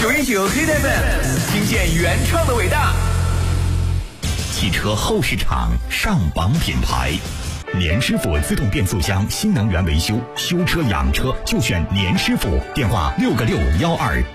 919 Hit FM， 听见原创的伟大。 汽车后市场上榜品牌，年师傅自动变速箱新能源维修，修车养车就选年师傅。电话6个612